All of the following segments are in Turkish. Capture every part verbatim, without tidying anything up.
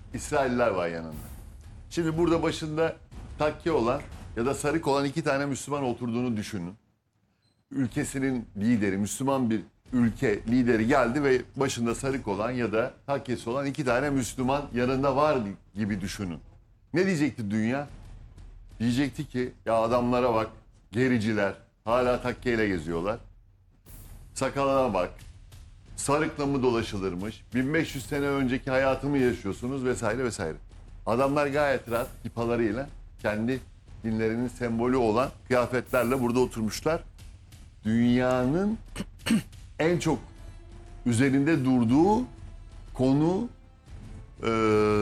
İsrailler var yanında. Şimdi burada başında takke olan ya da sarık olan iki tane Müslüman oturduğunu düşünün. Ülkesinin lideri, Müslüman bir ülke lideri geldi ve başında sarık olan ya da takkesi olan iki tane Müslüman yanında var gibi düşünün. Ne diyecekti dünya? Diyecekti ki ya adamlara bak, gericiler hala takkeyle geziyorlar. Sakalına bak, sarıkla mı dolaşılırmış, bin beş yüz sene önceki hayatımı yaşıyorsunuz vesaire vesaire. Adamlar gayet rahat kipalarıyla kendi dinlerinin sembolü olan kıyafetlerle burada oturmuşlar. Dünyanın en çok üzerinde durduğu konu e,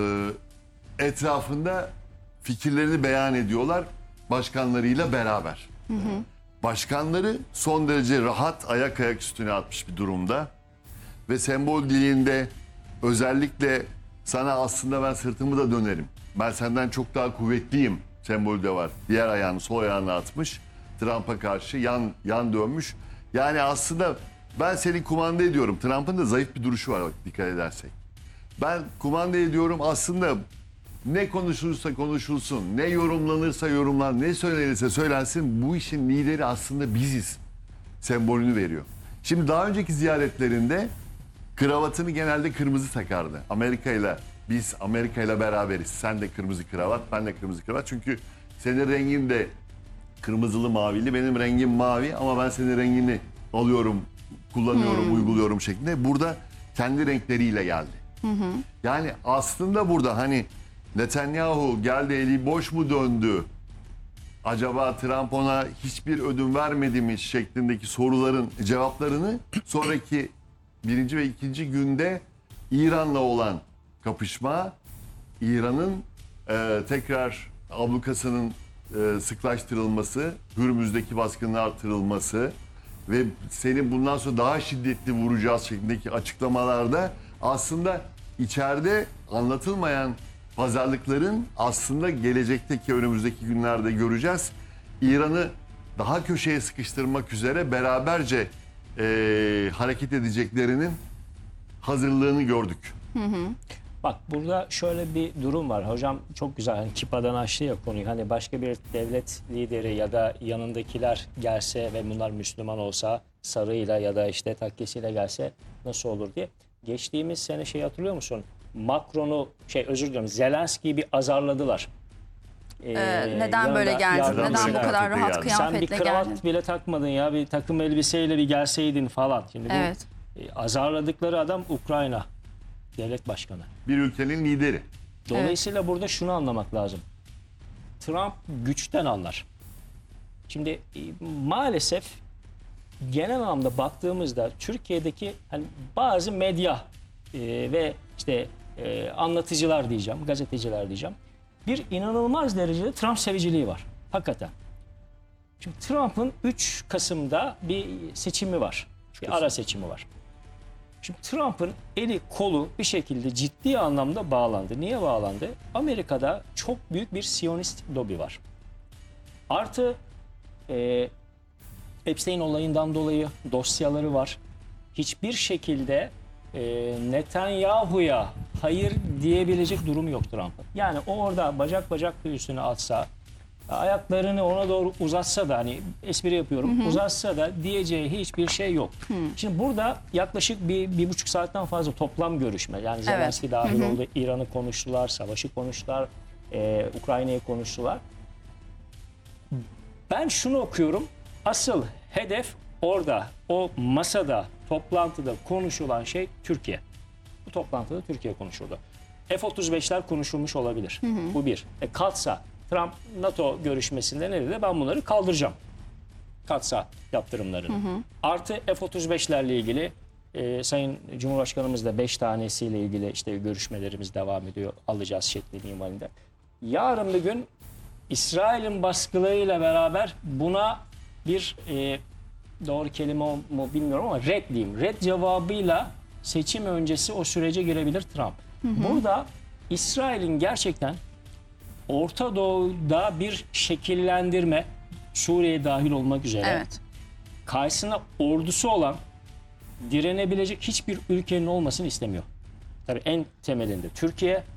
etrafında fikirlerini beyan ediyorlar başkanlarıyla beraber. Hı hı. Başkanları son derece rahat ayak ayak üstüne atmış bir durumda ve sembol dilinde özellikle sana aslında ben sırtımı da dönerim, ben senden çok daha kuvvetliyim sembolü de var. Diğer ayağını sol ayağına atmış. Trump'a karşı yan yan dönmüş. Yani aslında ben seni kumanda ediyorum. Trump'ın da zayıf bir duruşu var bak dikkat edersek. Ben kumanda ediyorum aslında ne konuşulursa konuşulsun, ne yorumlanırsa yorumlan, ne söylenirse söylensin bu işin lideri aslında biziz sembolünü veriyor. Şimdi daha önceki ziyaretlerinde kravatını genelde kırmızı takardı. Amerika ile biz Amerika ile beraberiz. Sen de kırmızı kravat, ben de kırmızı kravat. Çünkü senin rengin de kırmızılı mavili, benim rengim mavi ama ben senin rengini alıyorum, kullanıyorum, hmm. uyguluyorum şeklinde. Burada kendi renkleriyle geldi. Hı hı. Yani aslında burada hani Netanyahu geldi eli boş mu döndü? Acaba Trump ona hiçbir ödün vermedi mi şeklindeki soruların cevaplarını sonraki birinci ve ikinci günde İran'la olan kapışma, İran'ın e, tekrar ablukasının e, sıklaştırılması, Hürmüz'deki baskının artırılması ve seni bundan sonra daha şiddetli vuracağız şeklindeki açıklamalarda aslında içeride anlatılmayan pazarlıkların aslında gelecekteki önümüzdeki günlerde göreceğiz. İran'ı daha köşeye sıkıştırmak üzere beraberce e, hareket edeceklerinin hazırlığını gördük. Hı hı. Bak burada şöyle bir durum var. Hocam çok güzel hani kipadan açtı ya konuyu. Hani başka bir devlet lideri ya da yanındakiler gelse ve bunlar Müslüman olsa sarığıyla ya da işte takkesiyle gelse nasıl olur diye. Geçtiğimiz sene şey hatırlıyor musun? Macron'u şey özür diliyorum Zelenski'yi bir azarladılar. Ee, ee, neden böyle geldin? Neden bu kadar rahat geldi. kıyafetle geldin? Sen bir kravat geldin? bile takmadın ya. Bir takım elbiseyle bir gelseydin falan. Şimdi bu evet. e, azarladıkları adam Ukrayna devlet başkanı. Bir ülkenin lideri. Dolayısıyla evet. Burada şunu anlamak lazım. Trump güçten anlar. Şimdi e, maalesef genel anlamda baktığımızda Türkiye'deki hani bazı medya e, ve işte e, anlatıcılar diyeceğim, gazeteciler diyeceğim. Bir inanılmaz derecede Trump seviciliği var. Hakikaten. Şimdi Trump'ın üç Kasım'da bir seçimi var. Bir ara seçimi var. Şimdi Trump'ın eli kolu bir şekilde ciddi anlamda bağlandı. Niye bağlandı? Amerika'da çok büyük bir Siyonist lobi var. Artı e, Epstein olayından dolayı dosyaları var. Hiçbir şekilde e, Netanyahu'ya hayır diyebilecek durum yok Trump'ın. Yani o orada bacak bacak üstüne atsa, ayaklarını ona doğru uzatsa da hani espri yapıyorum, hı hı. uzatsa da diyeceği hiçbir şey yok. Hı. Şimdi burada yaklaşık bir, bir buçuk saatten fazla toplam görüşme. Yani Zelenski evet. dahil hı hı. oldu, İran'ı konuştular, savaşı konuştular, e, Ukrayna'yı konuştular. Ben şunu okuyorum, asıl hedef orada, o masada, toplantıda konuşulan şey Türkiye. Bu toplantıda Türkiye konuşuldu. F otuz beşler konuşulmuş olabilir. Hı hı. Bu bir. E, kalksa Trump NATO görüşmesinde ne dedi? Ben bunları kaldıracağım. Kalksa yaptırımlarını. Hı hı. Artı F otuz beşlerle ilgili e, Sayın Cumhurbaşkanımız da beş tanesiyle ilgili işte görüşmelerimiz devam ediyor. Alacağız şekli minvalinde. Yarın bir gün İsrail'in baskılarıyla beraber buna bir e, doğru kelime mu bilmiyorum ama red diyeyim. Red cevabıyla seçim öncesi o sürece girebilir Trump. Hı hı. Burada İsrail'in gerçekten Orta Doğu'da bir şekillendirme, Suriye dahil olmak üzere evet. karşısına ordusu olan direnebilecek hiçbir ülkenin olmasını istemiyor. Tabii en temelinde Türkiye